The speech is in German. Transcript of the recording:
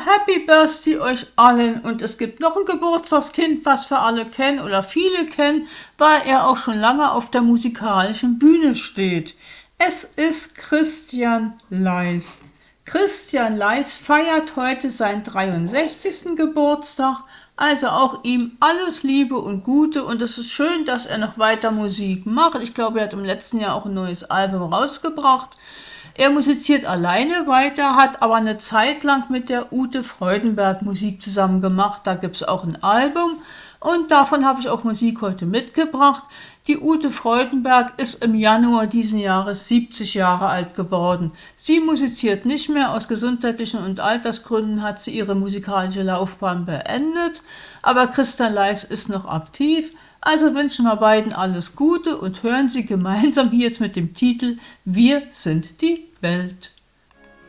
Happy Birthday euch allen und es gibt noch ein Geburtstagskind, was wir alle kennen oder viele kennen, weil er auch schon lange auf der musikalischen Bühne steht. Es ist Christian Leis. Christian Leis feiert heute seinen 63. Geburtstag, also auch ihm alles Liebe und Gute und es ist schön, dass er noch weiter Musik macht. Ich glaube, er hat im letzten Jahr auch ein neues Album rausgebracht. Er musiziert alleine weiter, hat aber eine Zeit lang mit der Ute Freudenberg Musik zusammen gemacht. Da gibt es auch ein Album und davon habe ich auch Musik heute mitgebracht. Die Ute Freudenberg ist im Januar diesen Jahres 70 Jahre alt geworden. Sie musiziert nicht mehr, aus gesundheitlichen und Altersgründen hat sie ihre musikalische Laufbahn beendet, aber Christian Leis ist noch aktiv. Also wünschen wir beiden alles Gute und hören Sie gemeinsam hier jetzt mit dem Titel Wir sind die Welt.